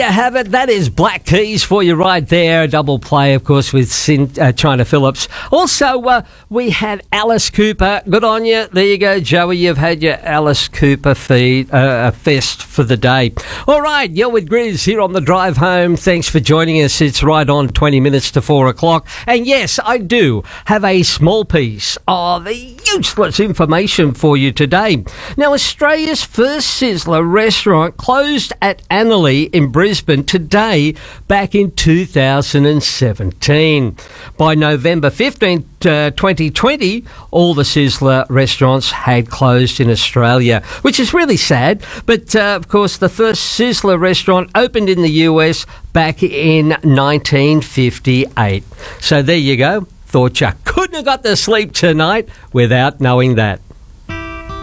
have it. That is Black Keys for you right there. A double play, of course, with China Phillips. Also, we had Alice Cooper. Good on you. There you go, Joey. You've had your Alice Cooper fest for the day. All right, you're with Grizz here on the drive home. Thanks for joining us. It's right on 20 minutes to 4 o'clock. And yes, I do have a small piece of useless information for you today. Now, Australia's first Sizzler restaurant closed at Annerley in Brisbane today back in 2017. By November 15th, 2020, all the Sizzler restaurants had closed in Australia, which is really sad. But, of course, the first Sizzler restaurant opened in the US back in 1958. So there you go. Thought you couldn't have got to sleep tonight without knowing that.